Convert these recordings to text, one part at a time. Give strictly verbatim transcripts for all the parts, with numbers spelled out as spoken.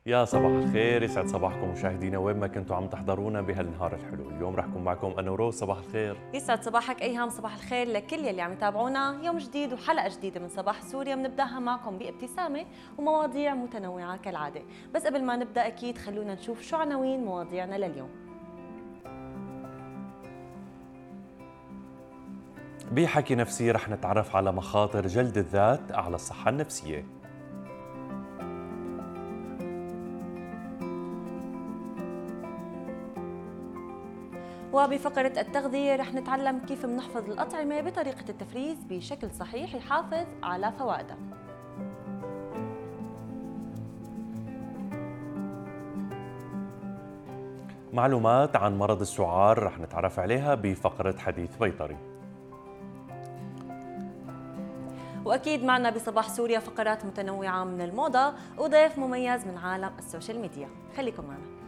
يا صباح الخير، يسعد صباحكم مشاهدينا وين ما كنتوا عم تحضرونا بهالنهار الحلو. اليوم رح اكون معكم انا وروز. صباح الخير. يسعد صباحك ايهام. صباح الخير لكل يلي عم يتابعونا. يوم جديد وحلقه جديده من صباح سوريا بنبداها معكم بابتسامه ومواضيع متنوعه كالعاده. بس قبل ما نبدا اكيد خلونا نشوف شو عناوين مواضيعنا لليوم. بحكي نفسي رح نتعرف على مخاطر جلد الذات على الصحه النفسيه. وبفقرة التغذية رح نتعلم كيف بنحفظ الأطعمة بطريقة التفريز بشكل صحيح يحافظ على فوائدها. معلومات عن مرض السعار رح نتعرف عليها بفقرة حديث بيطري. وأكيد معنا بصباح سوريا فقرات متنوعة من الموضة وضيف مميز من عالم السوشيال ميديا. خليكم معنا.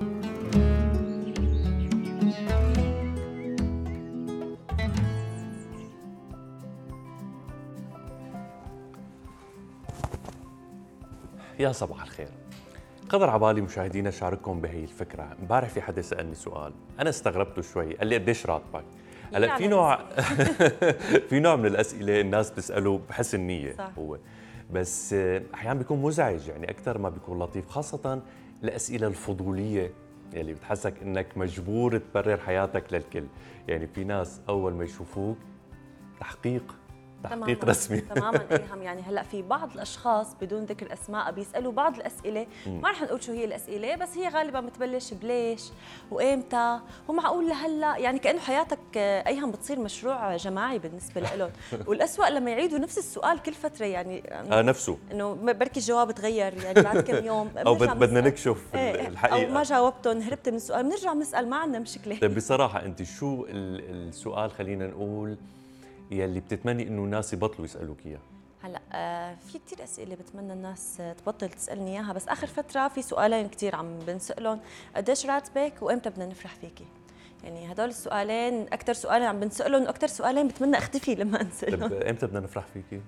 يا صباح الخير. قدر عبالي مشاهدينا شارككم بهي الفكره. امبارح في حدا سالني سؤال انا استغربته شوي، قال لي قديش راتبك؟ هلا في نوع في نوع من الاسئله الناس بتساله بحسن نيه صح. هو بس احيانا بيكون مزعج، يعني اكثر ما بيكون لطيف، خاصه الاسئله الفضوليه يلي بتحسك انك مجبور تبرر حياتك للكل. يعني في ناس اول ما يشوفوك تحقيق تحقيق تماماً. رسمي تماما ايهم. يعني هلا في بعض الاشخاص بدون ذكر اسماء بيسالوا بعض الاسئله، ما رح نقول شو هي الاسئله، بس هي غالبا بتبلش بليش وامتى ومعقول لهلا، يعني كانه حياتك ايهم بتصير مشروع جماعي بالنسبه لهم. والاسوء لما يعيدوا نفس السؤال كل فتره، يعني اه نفسه انه بركي الجواب تغير يعني بعد كم يوم او بدنا نكشف الحقيقه او ما جاوبتهم هربت من السؤال، بنرجع بنسال ما عندنا مشكله. طيب بصراحه انت شو السؤال خلينا نقول يلي بتتمني انه الناس يبطلوا يسالوك اياه؟ هلا آه في كثير اسئله بتمنى الناس تبطل تسالني اياها، بس اخر فتره في سؤالين كثير عم بنسالهم، قديش راتبك وامتى بدنا نفرح فيكي؟ يعني هدول السؤالين اكثر سؤالين عم بنسالهم، واكثر سؤالين بتمنى اختفي لما انسالهم. طيب امتى بدنا نفرح فيكي؟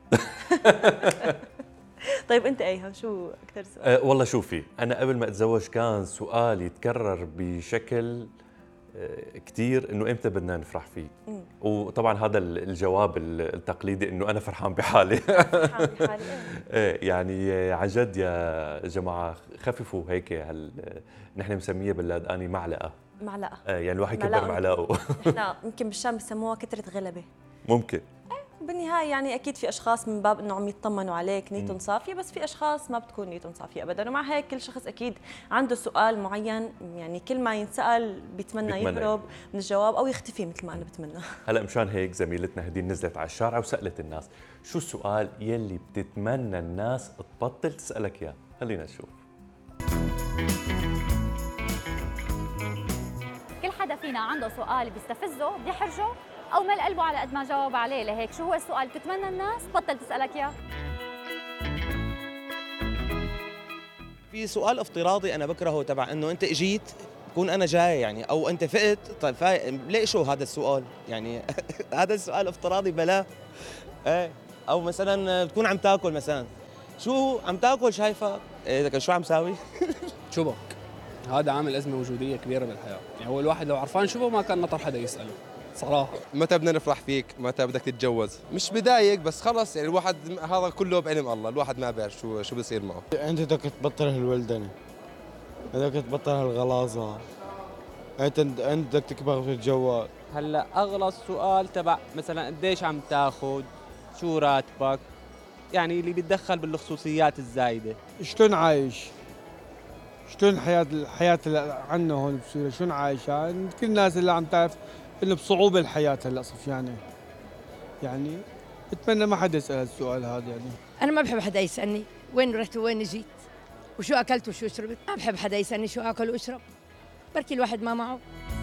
طيب انت ايها شو اكثر سؤال؟ أه والله شوفي، انا قبل ما اتزوج كان سؤال يتكرر بشكل كثير انه امتى بدنا نفرح فيه. مم. وطبعا هذا الجواب التقليدي انه انا فرحان بحالي. فرحان بحالي ايه يعني عن جد يا جماعه خففوا هيك هال نحن مسميه باللادقاني معلقه معلقه ايه يعني الواحد يكبر معلقه. نحن يمكن بالشام بسموها كثره غلبه. ممكن. بالنهاية يعني أكيد في أشخاص من باب إنه عم يطمنوا عليك نيتهم صافية، بس في أشخاص ما بتكون نيتهم صافية أبداً، ومع هيك كل شخص أكيد عنده سؤال معين، يعني كل ما ينسأل بيتمنى يهرب من الجواب أو يختفي مثل ما أنا بتمنى. هلا مشان هيك زميلتنا هدين نزلت على الشارع وسألت الناس شو السؤال يلي بتتمنى الناس تبطل تسألك إياه؟ خلينا نشوف. كل حدا فينا عنده سؤال بيستفزه بيحرجه أو مال قلبه على قد ما جاوب عليه، لهيك شو هو السؤال بتتمنى الناس تبطل تسألك إياه؟ في سؤال افتراضي أنا بكرهه تبع إنه أنت إجيت بكون أنا جاي يعني، أو أنت فقت طيب فا... ليه شو هذا السؤال؟ يعني هذا السؤال افتراضي بلا إيه، أو مثلا تكون عم تاكل مثلا شو عم تاكل شايفك؟ إيه شو عم ساوي؟ شو بك؟ هذا عامل أزمة وجودية كبيرة بالحياة، يعني هو الواحد لو عرفان شو بك ما كان نطر حدا يسأله صراحة. متى بدنا نفرح فيك؟ متى بدك تتجوز؟ مش بدايق بس خلص، يعني الواحد هذا كله بعلم الله، الواحد ما بيعرف شو شو بيصير معه. انت بدك تبطل هالولدنه، بدك تبطل هالغلاظه، انت انت بدك تكبر وتتجوز. هلا اغلى سؤال تبع مثلا قديش عم تاخذ؟ شو راتبك؟ يعني اللي بيتدخل بالخصوصيات الزايده. شلون عايش؟ شلون حياه الحياه اللي عنا هون بسوريا شلون عايشه؟ كل الناس اللي عم تعرف انه بصعوبه الحياه هلا صفيانه. يعني بتمنى ما حدا يسال السؤال هذا. يعني انا ما بحب حدا يسالني وين رحت وين جيت وشو اكلت وشو شربت، ما بحب حدا يسالني شو اكل واشرب، بركي الواحد ما معه.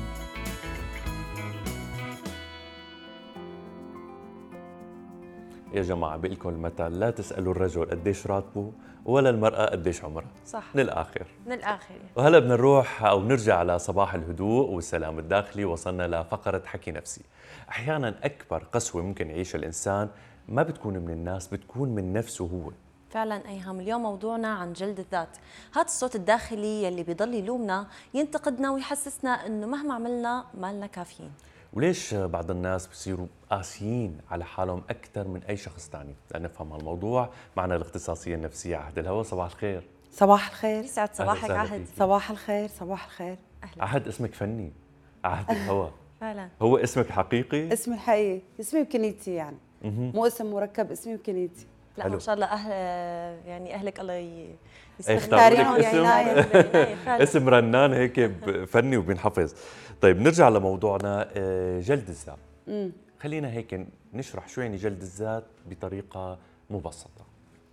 يا جماعه بقلكم المثل لا تسالوا الرجل قديش راتبه ولا المراه قديش عمرها. صح. من الاخر من الاخر. وهلا بدنا نروح او نرجع على صباح الهدوء والسلام الداخلي. وصلنا لفقره حكي نفسي. احيانا اكبر قسوه ممكن يعيشها الانسان ما بتكون من الناس، بتكون من نفسه هو. فعلا ايهم. اليوم موضوعنا عن جلد الذات، هذا الصوت الداخلي يلي بيضل يلومنا ينتقدنا ويحسسنا انه مهما عملنا مالنا كافيين. وليش بعض الناس بصيروا قاسيين على حالهم اكثر من اي شخص ثاني؟ لنفهم هالموضوع معنا الاختصاصيه النفسيه عهد الهوى. صباح الخير. صباح الخير. يسعد صباحك عهد. صباح الخير. صباح الخير. أهلا. عهد اسمك فني، عهد الهوى. فعلا هو اسمك الحقيقي؟ اسمي الحقيقي، اسمي وكنيتي يعني. مو اسم مركب، اسمي وكنيتي. لا حلو. ما شاء الله اهل يعني اهلك الله يستخدمهم اسم اسم رنان هيك فني وبينحفظ. طيب نرجع لموضوعنا، جلد الذات. امم خلينا هيك نشرح شو يعني جلد الذات بطريقه مبسطه.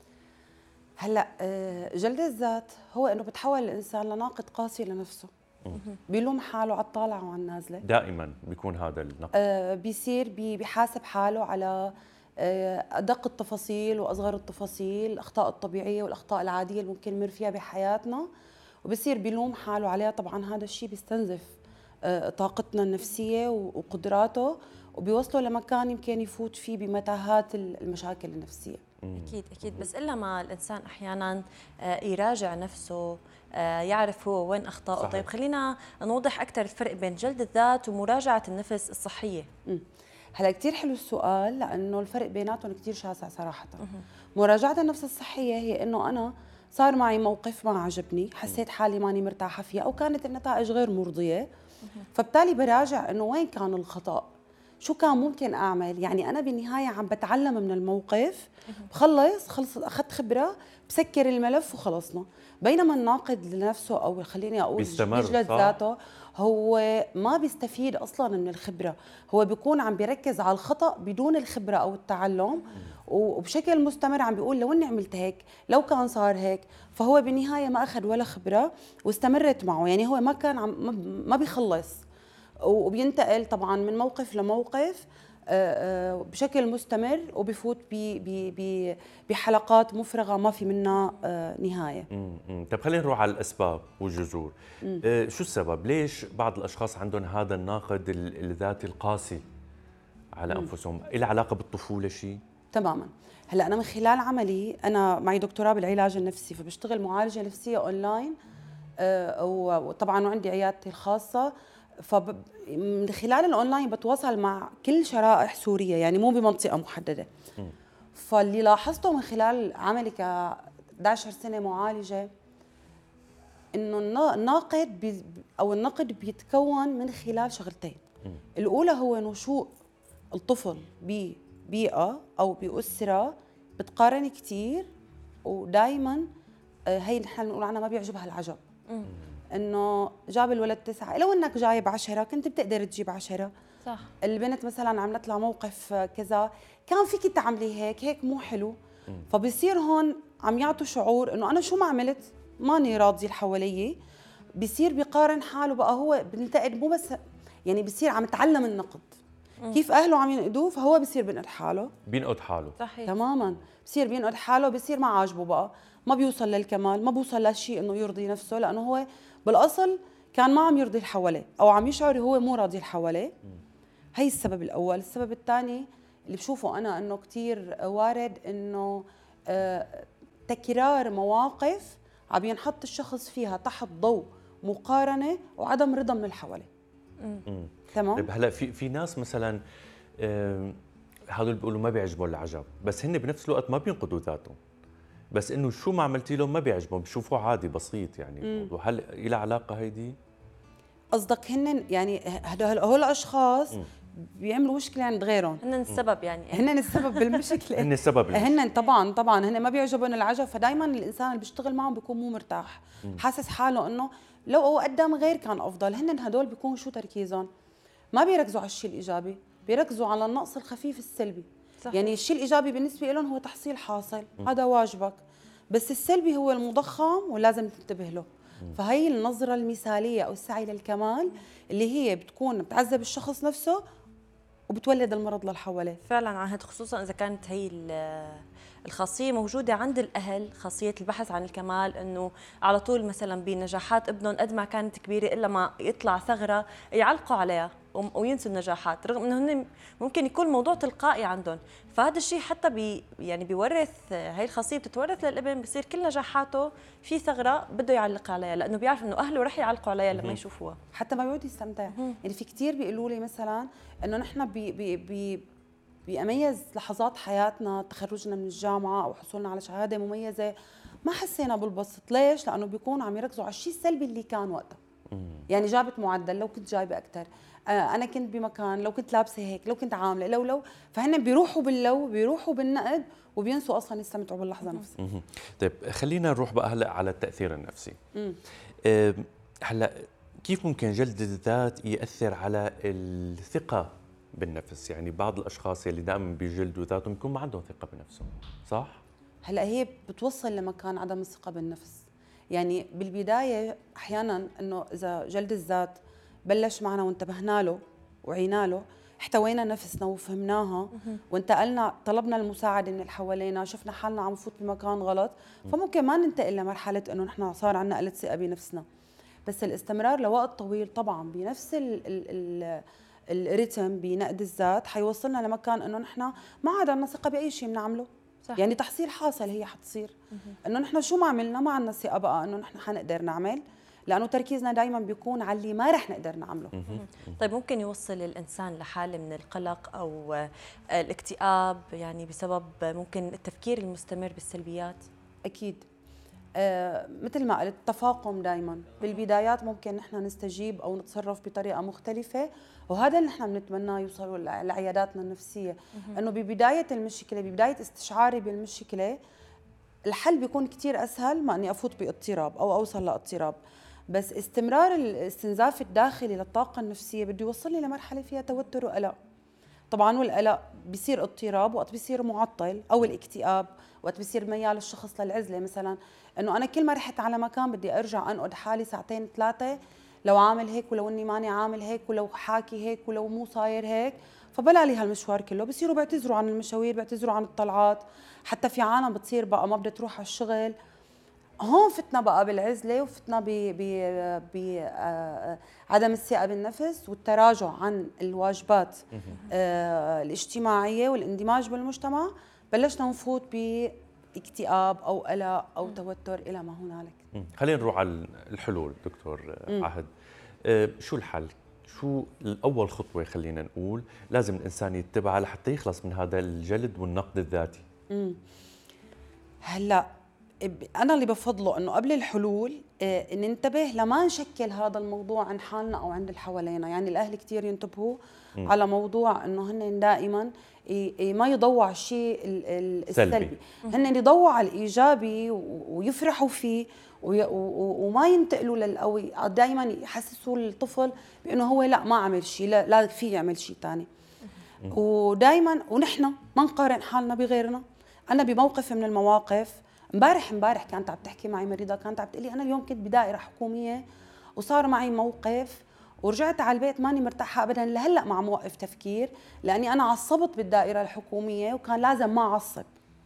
هلا جلد الذات هو انه بتحول الانسان لناقد قاسي لنفسه، بيلوم حاله على الطالعه وعلى النازله. دائما بيكون هذا النقد. آه بيصير بي بيحاسب حاله على آه ادق التفاصيل واصغر التفاصيل، الاخطاء الطبيعيه والاخطاء العاديه اللي ممكن نمر فيها بحياتنا، وبصير بيلوم حاله عليها. طبعا هذا الشيء بيستنزف آه طاقتنا النفسيه وقدراته، وبيوصله لمكان يمكن يفوت فيه بمتاهات المشاكل النفسيه. اكيد اكيد. بس الا ما الانسان احيانا يراجع نفسه، يعرف هو وين اخطائه. طيب خلينا نوضح اكثر الفرق بين جلد الذات ومراجعه النفس الصحيه. امم هلا كثير حلو السؤال، لانه الفرق بيناتهم كثير شاسع صراحه. مراجعه النفس الصحيه هي انه انا صار معي موقف ما عجبني، حسيت حالي ماني مرتاحه فيه او كانت النتائج غير مرضيه، فبالتالي براجع انه وين كان الخطا، شو كان ممكن اعمل. يعني انا بالنهايه عم بتعلم من الموقف، بخلص خلص اخذت خبره، بسكر الملف وخلصنا. بينما الناقد لنفسه او خليني اقول يجلد ذاته، هو ما بيستفيد اصلا من الخبره، هو بيكون عم بيركز على الخطا بدون الخبره او التعلم، وبشكل مستمر عم بيقول لو اني عملت هيك، لو كان صار هيك. فهو بالنهايه ما اخذ ولا خبره واستمرت معه، يعني هو ما كان عم ما بيخلص، وبينتقل طبعا من موقف لموقف بشكل مستمر، وبفوت بحلقات مفرغه ما في منها نهايه. امم طيب خلينا نروح على الاسباب والجذور. آه شو السبب؟ ليش بعض الاشخاص عندهم هذا الناقد الذاتي القاسي على انفسهم؟ له علاقه بالطفوله شيء؟ تماما. هلا انا من خلال عملي، انا معي دكتوراه بالعلاج النفسي، فبشتغل معالجه نفسيه اونلاين، آه وطبعا وعندي عيادتي الخاصه. فمن خلال الاونلاين بتواصل مع كل شرائح سوريا، يعني مو بمنطقه محدده. م. فاللي لاحظته من خلال عملي ك إحدى عشرة سنه معالجه، انه الناقد بي او النقد بيتكون من خلال شغلتين. م. الاولى هو نشوء الطفل ببيئه او باسره بتقارن كثير، ودائما هي نحن بنقول عنها ما بيعجبها العجب. م. انه جاب الولد تسعة، لو انك جايب عشرة كنت بتقدر تجيب عشرة. صح. البنت مثلا عملت لها موقف كذا، كان فيكي تعملي هيك، هيك مو حلو. م. فبصير هون عم يعطوا شعور انه انا شو ما عملت ماني راضي اللي حوالي. بصير بيقارن حاله بقى، هو بينتقد مو بس، يعني بصير عم يتعلم النقد. م. كيف اهله عم ينقدوه فهو بصير بينقد حاله. بينقد حاله. صحيح. تماما. بصير بينقد حاله، بصير ما عاجبه بقى، ما بيوصل للكمال، ما بيوصل لشيء انه يرضي نفسه، لانه هو بالاصل كان ما عم يرضي اللي حواليه، او عم يشعر هو مو راضي اللي حواليه. هي السبب الاول. السبب الثاني اللي بشوفه انا انه كثير وارد، انه آه تكرار مواقف عم ينحط الشخص فيها تحت ضوء مقارنه وعدم رضا من اللي حواليه. تمام. طيب هلا في في ناس مثلا آه هذول بيقولوا ما بيعجبوا العجب، بس هن بنفس الوقت ما بينقدوا ذاتهم، بس انه شو ما عملتي لهم ما بيعجبهم، بيشوفوه عادي بسيط. يعني الموضوع هل لها علاقه هيدي؟ قصدك هن يعني هدول هول الاشخاص م. بيعملوا مشكله عند غيرهم، هن السبب، يعني هن السبب بالمشكله. هن السبب هن طبعا طبعا هن ما بيعجبهم العجب، فدائما الانسان اللي بيشتغل معهم بيكون مو مرتاح، م. حاسس حاله انه لو هو قدام غير كان افضل. هن هدول بيكونوا شو تركيزهم؟ ما بيركزوا على الشيء الايجابي، بيركزوا على النقص الخفيف السلبي. صح. يعني الشيء الايجابي بالنسبه لهم هو تحصيل حاصل، م. هذا واجبك، بس السلبي هو المضخم ولازم تنتبه له. م. فهي النظرة المثالية أو السعي للكمال اللي هي بتكون بتعذب الشخص نفسه وبتولد المرض للحواليه. فعلا عهد، خصوصا إذا كانت هي الخاصية موجودة عند الأهل، خاصية البحث عن الكمال، إنه على طول مثلا بنجاحات ابنهم قد ما كانت كبيرة إلا ما يطلع ثغرة يعلقوا عليها. وينسوا النجاحات، رغم انه هن ممكن يكون موضوع تلقائي عندهم. فهذا الشيء حتى بي يعني بيورث، هاي الخاصيه بتتورث للابن، بصير كل نجاحاته في ثغره بده يعلق عليها، لانه بيعرف انه اهله رح يعلقوا عليها لما يشوفوها، حتى ما بيعود يستمتع. يعني في كثير بيقولوا لي مثلا انه نحن بي بي بي بأميز لحظات حياتنا، تخرجنا من الجامعه او حصولنا على شهاده مميزه، ما حسينا بالبسط. ليش؟ لانه بيكونوا عم يركزوا على الشيء السلبي اللي كان وقتها. يعني جابت معدل، لو كنت جايبه اكثر، انا كنت بمكان، لو كنت لابسه هيك، لو كنت عامله، لو لو فهن بيروحوا باللو، بيروحوا بالنقد، وبينسوا اصلا يستمتعوا باللحظه نفسها. طيب خلينا نروح بقى هلا على التاثير النفسي. أه هلا كيف ممكن جلد الذات ياثر على الثقه بالنفس؟ يعني بعض الاشخاص اللي دائما بيجلدوا ذاتهم بيكون ما عندهم ثقه بنفسهم، صح؟ هلا هي بتوصل لمكان عدم الثقه بالنفس. يعني بالبدايه احيانا انه اذا جلد الذات بلش معنا وانتبهنا له وعينا له، احتوينا نفسنا وفهمناها وانتقلنا، طلبنا المساعده من اللي حوالينا، شفنا حالنا عم نفوت بمكان غلط، فممكن ما ننتقل لمرحله انه نحن صار عندنا قله ثقه بنفسنا. بس الاستمرار لوقت طويل طبعا بنفس ال ال ال الريتم بنقد الذات حيوصلنا لمكان انه نحن ما عاد عندنا ثقه باي شيء بنعمله. صح. يعني تحصيل حاصل هي حتصير انه نحن شو ما عملنا ما عندنا ثقه بقى انه نحن حنقدر نعمل، لانه تركيزنا دائما بيكون على اللي ما رح نقدر نعمله. طيب ممكن يوصل الانسان لحاله من القلق او الاكتئاب يعني بسبب ممكن التفكير المستمر بالسلبيات؟ اكيد. آه مثل ما قلت، تفاقم دائما بالبدايات ممكن نحن نستجيب او نتصرف بطريقه مختلفه، وهذا اللي نحن بنتمناه يوصلوا لعياداتنا النفسيه، انه ببدايه المشكله، ببدايه استشعاري بالمشكله، الحل بيكون كثير اسهل ما اني افوت باضطراب او اوصل لاضطراب. بس استمرار الاستنزاف الداخلي للطاقه النفسيه بده يوصلني لمرحله فيها توتر وقلق. طبعا والقلق بيصير اضطراب وقت بيصير معطل، او الاكتئاب وقت بيصير ميال الشخص للعزله. مثلا انه انا كل ما رحت على مكان بدي ارجع انقد حالي ساعتين ثلاثه، لو عامل هيك ولو اني ماني عامل هيك ولو حاكي هيك ولو مو صاير هيك، فبلا لي هالمشوار كله. بصيروا بيعتذروا عن المشاوير، بيعتذروا عن الطلعات، حتى في عالم بتصير بقى ما بدها تروح على الشغل. هون فتنا بقى بالعزله، وفتنا ب ب عدم الثقه بالنفس والتراجع عن الواجبات آه الاجتماعيه والاندماج بالمجتمع، بلشنا نفوت باكتئاب او قلق او توتر الى ما هنالك. خلينا نروح على الحلول دكتور عهد. آه شو الحل؟ شو الأول خطوة خلينا نقول لازم الإنسان يتبعها لحتى يخلص من هذا الجلد والنقد الذاتي؟ امم هلا أنا اللي بفضله إنه قبل الحلول إيه ننتبه لما نشكل هذا الموضوع عن حالنا أو عند اللي حوالينا. يعني الأهل كتير ينتبهوا م. على موضوع إنه هن دائما ما يضوع الشيء السلبي، هن يضوعوا على الإيجابي ويفرحوا فيه وما ينتقلوا للقوي. دائما يحسسوا الطفل بأنه هو لا ما عمل شيء، لا, لا في يعمل شيء ثاني. ودائما ونحن ما نقارن حالنا بغيرنا. أنا بموقف من المواقف امبارح امبارح كانت عم تحكي معي مريضه، كانت عم تقول لي انا اليوم كنت بدائره حكوميه وصار معي موقف ورجعت على البيت ماني مرتاحه ابدا، لهلا ما عم وقف تفكير لاني انا عصبت بالدائره الحكوميه وكان لازم ما اعصب.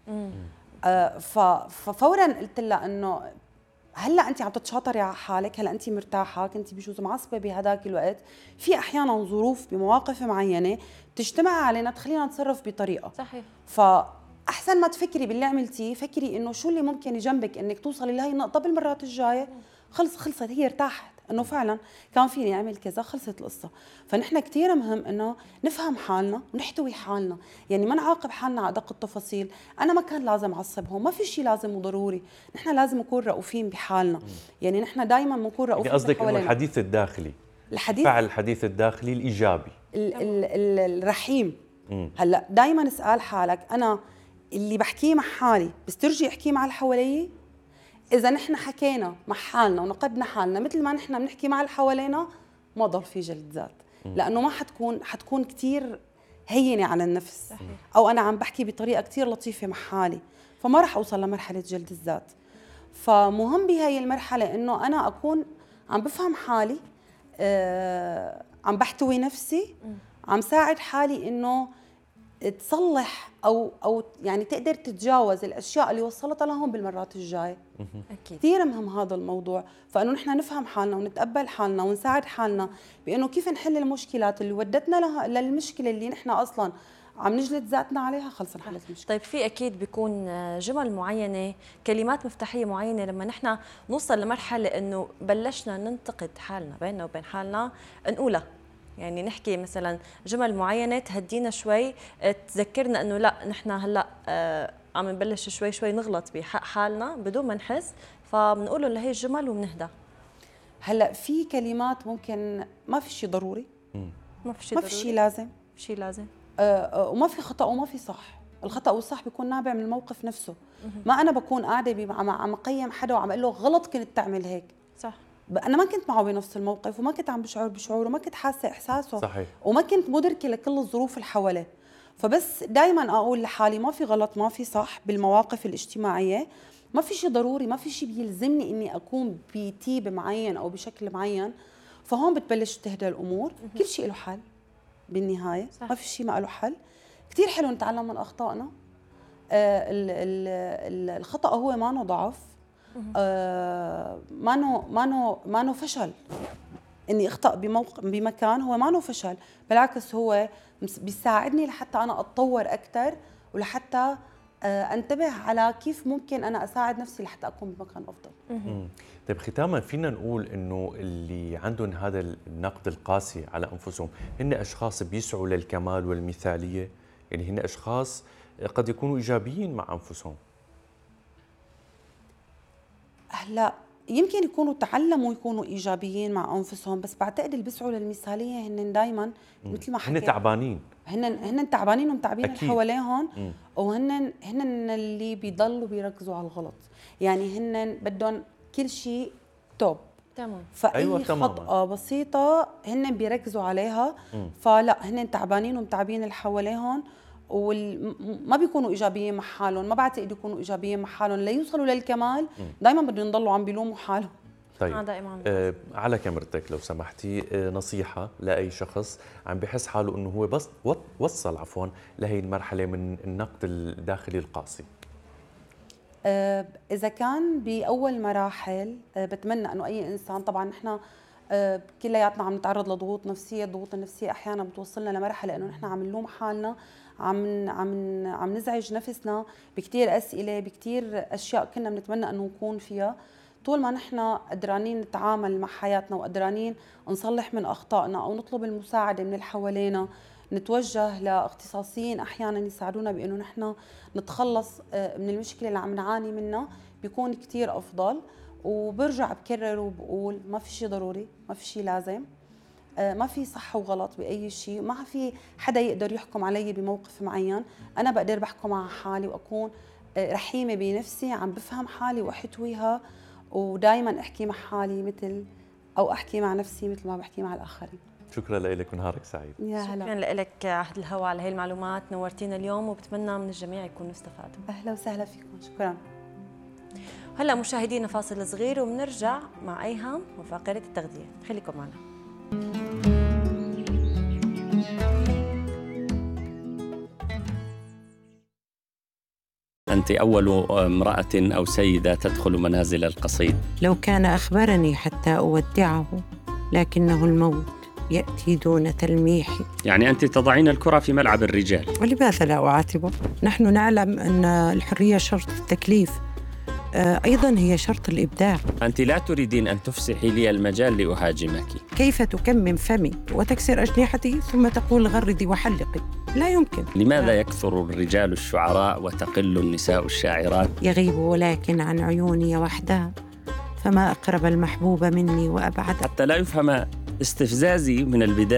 آه ففورا قلت لها انه هلا انت عم تتشاطري على حالك، هلا انت مرتاحه، كنتي بجوز معصبه بهداك الوقت، في احيانا ظروف بمواقف معينه بتجتمع علينا تخلينا نتصرف بطريقه صحيح. ف احسن ما تفكري باللي عملتيه، فكري انه شو اللي ممكن يجنبك انك توصلي لهي النقطه بالمرات الجايه. خلص خلصت، هي ارتاحت انه فعلا كان فيني اعمل كذا، خلصت القصه. فنحن كثير مهم انه نفهم حالنا ونحتوي حالنا، يعني ما نعاقب حالنا على ادق التفاصيل. انا ما كان لازم اعصبهم، ما في شيء لازم وضروري، نحن لازم نكون رؤوفين بحالنا. يعني نحن دائما بنكون رؤوفين. يعني قصدك انه الحديث الداخلي، الحديث فعل الحديث الداخلي الايجابي ال ال ال الرحيم. م. هلا دائما اسال حالك انا اللي بحكيه مع حالي بسترجي احكيه مع اللي حواليي؟ اذا نحن حكينا مع حالنا ونقدنا حالنا مثل ما نحن بنحكي مع اللي حوالينا، ما ضل في جلد ذات، لانه ما حتكون حتكون كثير هينه على النفس. صحيح. او انا عم بحكي بطريقه كثير لطيفه مع حالي، فما راح اوصل لمرحله جلد الذات. فمهم بهي المرحله انه انا اكون عم بفهم حالي، آه عم بحتوي نفسي، عم ساعد حالي انه تصلح او او يعني تقدر تتجاوز الاشياء اللي وصلتها لهم بالمرات الجايه. اكيد كثير مهم هذا الموضوع، فانه نحن نفهم حالنا ونتقبل حالنا ونساعد حالنا بانه كيف نحل المشكلات اللي ودتنا لها للمشكله اللي نحن اصلا عم نجلد ذاتنا عليها. خلص انحلت المشكله. طيب في اكيد بيكون جمل معينه، كلمات مفتاحيه معينه لما نحن نوصل لمرحله انه بلشنا ننتقد حالنا بيننا وبين حالنا نقولها، يعني نحكي مثلا جمل معينه تهدينا شوي، تذكرنا انه لا نحن هلا آه عم نبلش شوي شوي نغلط بحق حالنا بدون ما نحس، فبنقوله لهي الجمل وبنهدى. هلا في كلمات ممكن ما في شيء ضروري، ما في شيء ما ضروري، في شيء لازم، شيء لازم آه وما في خطأ وما في صح. الخطأ والصح بيكون نابع من الموقف نفسه. ما أنا بكون قاعدة عم عم أقيم حدا وعم أقول له غلط كنت تعمل هيك. صح. أنا ما كنت معه بنفس الموقف وما كنت عم بشعر بشعوره وما كنت حاسة إحساسه. صحيح. وما كنت مدركة لكل الظروف اللي حواليه. فبس دائما أقول لحالي ما في غلط ما في صح بالمواقف الاجتماعية، ما في شيء ضروري، ما في شيء بيلزمني إني أكون بتيب معين أو بشكل معين. فهون بتبلش تهدى الأمور. كل شيء له حل بالنهاية. صح. ما في شيء ما له حل. كثير حلو نتعلم من أخطائنا. آه ال ال الخطأ هو ما ضعف، آه ما ما ما فشل. إني أخطأ بموقع بمكان هو ما فشل، بالعكس هو بيساعدني لحتى أنا أتطور أكثر ولحتى آه أنتبه على كيف ممكن أنا أساعد نفسي لحتى أكون بمكان أفضل. طيب ختاما فينا نقول إنه اللي عندهم هذا النقد القاسي على أنفسهم هن أشخاص بيسعوا للكمال والمثالية، يعني هن أشخاص قد يكونوا إيجابيين مع أنفسهم. هلا يمكن يكونوا تعلموا يكونوا إيجابيين مع أنفسهم، بس بعتقد اللي بيسعوا للمثالية هن دايما مثل ما حكيت هن تعبانين، هن هن تعبانين ومتعبين اللي حواليهم، وهن هن اللي بيضلوا بيركزوا على الغلط، يعني هن بدهم كل شيء توب. تمام. فأي أيوة خطأة بسيطة هن بيركزوا عليها. مم. فلا هن تعبانين ومتعبين اللي حواليهم وما بيكونوا ايجابيين مع حالهم، ما بعتقد يكونوا ايجابيين مع حالهم ليوصلوا للكمال. دائما بدهم يضلوا عم بيلوموا حالهم. طيب دائما آه على كاميرتك لو سمحتي آه نصيحه لاي شخص عم بحس حاله انه هو بس وصل عفوا لهي المرحله من النقد الداخلي القاسي. آه اذا كان باول مراحل آه بتمنى انه اي انسان، طبعا نحن آه كلياتنا عم نتعرض لضغوط نفسيه، الضغوط النفسيه احيانا بتوصلنا لمرحله انه نحن عم نلوم حالنا، عم عم عم نزعج نفسنا بكثير اسئله، بكثير اشياء كنا بنتمنى انه نكون فيها. طول ما نحن قدرانين نتعامل مع حياتنا وقدرانين نصلح من اخطائنا او نطلب المساعده من اللي حوالينا، نتوجه لاختصاصيين احيانا يساعدونا بانه نحن نتخلص من المشكله اللي عم نعاني منها، بيكون كثير افضل. وبرجع بكرر وبقول ما في شيء ضروري، ما في شيء لازم، ما في صح وغلط بأي شيء، ما في حدا يقدر يحكم علي بموقف معين. أنا بقدر بحكم على حالي وأكون رحيمة بنفسي، عم بفهم حالي وأحتويها، ودائما أحكي مع حالي مثل أو أحكي مع نفسي مثل ما بحكي مع الآخرين. شكرا لك ونهارك سعيد. يا هلا. شكرا لك عهد الهوى على هي المعلومات، نورتينا اليوم وبتمنى من الجميع يكونوا استفادوا. أهلا وسهلا فيكم، شكرا. هلا مشاهدينا فاصل صغير وبنرجع مع أيهم وفقرة التغذية، خليكم معنا. أنت أول امرأة أو سيدة تدخل منازل القصيد. لو كان أخبرني حتى أودعه، لكنه الموت يأتي دون تلميح. يعني أنت تضعين الكرة في ملعب الرجال. ولماذا لا أعاتبه؟ نحن نعلم أن الحرية شرط التكليف، أيضاً هي شرط الإبداع. أنت لا تريدين أن تفسحي لي المجال لأهاجمك. كيف تكمم فمي وتكسر أجنحتي ثم تقول غردي وحلقي؟ لا يمكن. لماذا يكثر الرجال الشعراء وتقل النساء الشاعرات؟ يغيب ولكن عن عيوني وحدها، فما أقرب المحبوب مني وأبعد. حتى لا يفهم استفزازي من البداية.